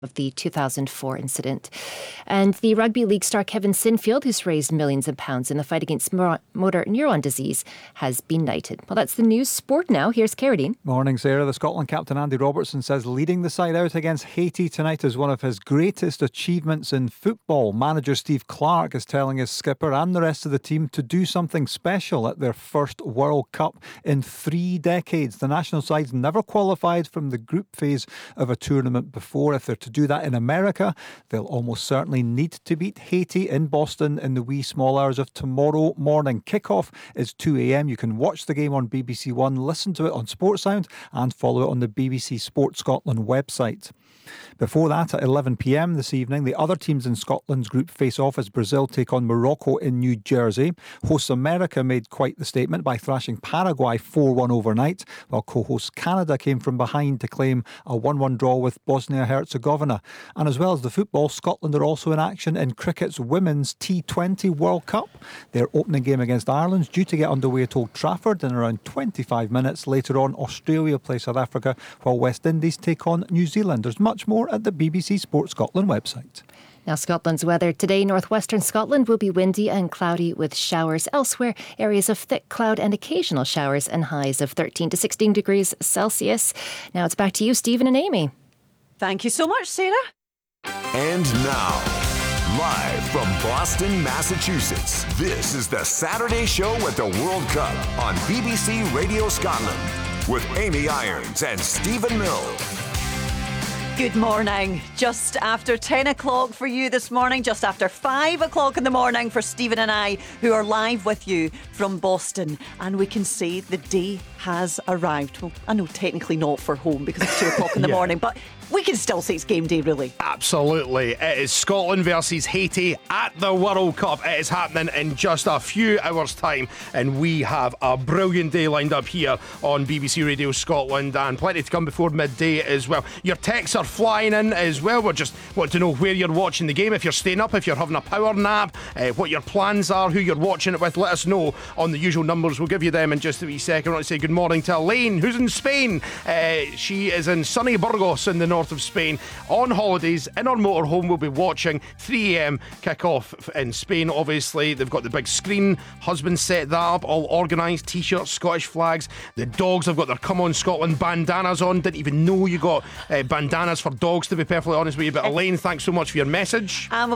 of the 2004 incident. And the rugby league star Kevin Sinfield, who's raised millions of pounds in the fight against motor neuron disease, has been knighted. Well, that's the news. Sport now. Here's Carradine. Morning, Sarah. The Scotland captain Andy Robertson says leading the side out against Haiti tonight is one of his greatest achievements in football. Manager Steve Clarke is telling his skipper and the rest of the team to do something special at their first World Cup in 3 decades. The national side's never qualified from the group phase of a tournament before. If they're to do that in America, they'll almost certainly need to beat Haiti in Boston in the wee small hours of tomorrow morning. Kickoff is 2 a.m. You can watch the game on BBC One, listen to it on Sportsound and follow it on the BBC Sport Scotland website. Before that, at 11 p.m. this evening, the other teams in Scotland's group face off as Brazil take on Morocco in New Jersey. Hosts America made quite the statement by thrashing Paraguay 4-1 overnight, while co-host Canada came from behind to claim a 1-1 draw with Bosnia-Herzegovina. And as well as the football, Scotland are also in action in cricket's Women's T20 World Cup. Their opening game against Ireland is due to get underway at Old Trafford in around 25 minutes. Later on, Australia play South Africa, while West Indies take on New Zealand. There's much more at the BBC Sport Scotland website. Now, Scotland's weather. Today, northwestern Scotland will be windy and cloudy with showers. Elsewhere, areas of thick cloud and occasional showers and highs of 13 to 16 degrees Celsius. Now it's back to you, Stephen and Amy. Thank you so much, Sarah. And now, live from Boston, Massachusetts, this is the Saturday Show at the World Cup on BBC Radio Scotland with Amy Irons and Stephen Mill. Good morning. Just after 10 o'clock for you this morning, just after 5 o'clock in the morning for Stephen and I, who are live with you from Boston. And we can say the day has arrived. Well, I know technically not for home because it's 2 o'clock in the morning, but we can still say it's game day, really. Absolutely. It is Scotland versus Haiti at the World Cup. It is happening in just a few hours' time, and we have a brilliant day lined up here on BBC Radio Scotland, and plenty to come before midday as well. Your texts are flying in as well. We just want to know where you're watching the game, if you're staying up, if you're having a power nap, what your plans are, who you're watching it with. Let us know on the usual numbers. We'll give you them in just a wee second. I want to say good morning to Elaine, who's in Spain. She is in sunny Burgos in the north of Spain on holidays in our motorhome. We'll be watching 3 a.m. kick-off in Spain. Obviously, they've got the big screen. Husband set that up, all organised, t-shirts, Scottish flags. The dogs have got their Come On Scotland bandanas on. Didn't even know you got bandanas for dogs, to be perfectly honest with you. But Elaine, thanks so much for your message.